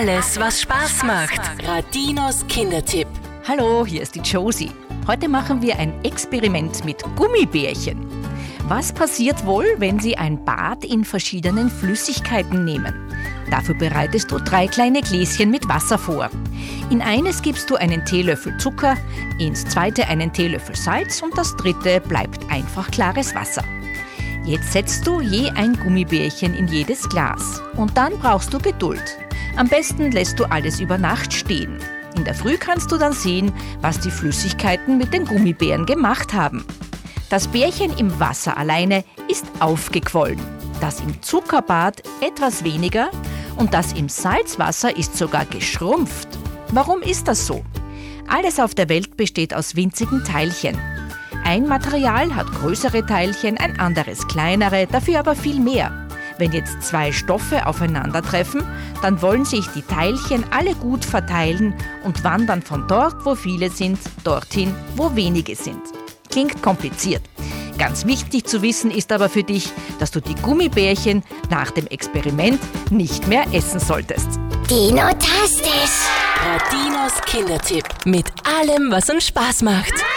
Alles, was Spaß macht. Radinos Kindertipp. Hallo, hier ist die Josie. Heute machen wir ein Experiment mit Gummibärchen. Was passiert wohl, wenn Sie ein Bad in verschiedenen Flüssigkeiten nehmen? Dafür bereitest du 3 kleine Gläschen mit Wasser vor. In eines gibst du einen Teelöffel Zucker, ins zweite einen Teelöffel Salz und das dritte bleibt einfach klares Wasser. Jetzt setzt du je ein Gummibärchen in jedes Glas und dann brauchst du Geduld. Am besten lässt du alles über Nacht stehen. In der Früh kannst du dann sehen, was die Flüssigkeiten mit den Gummibären gemacht haben. Das Bärchen im Wasser alleine ist aufgequollen, das im Zuckerbad etwas weniger und das im Salzwasser ist sogar geschrumpft. Warum ist das so? Alles auf der Welt besteht aus winzigen Teilchen. Ein Material hat größere Teilchen, ein anderes kleinere, dafür aber viel mehr. Wenn jetzt 2 Stoffe aufeinandertreffen, dann wollen sich die Teilchen alle gut verteilen und wandern von dort, wo viele sind, dorthin, wo wenige sind. Klingt kompliziert. Ganz wichtig zu wissen ist aber für dich, dass du die Gummibärchen nach dem Experiment nicht mehr essen solltest. Dino-tastisch! Radinos Kindertipp. Mit allem, was uns Spaß macht.